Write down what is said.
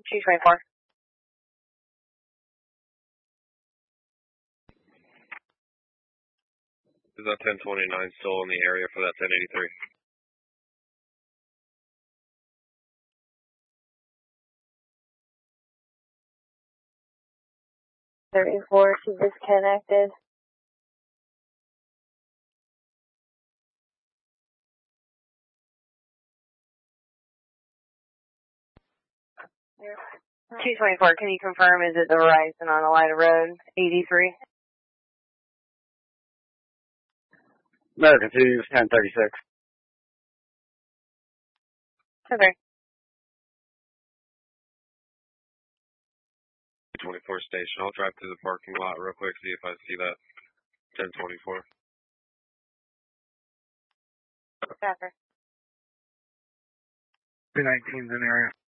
224. Is that 1029 still in the area for that 1083? She disconnected. Yeah. 224, can you confirm, is it the Verizon on Elida Road, 83? American 2, 1036. Okay. 24 station. I'll drive through the parking lot real quick, see if I see that 1024. Copy. 219's in area.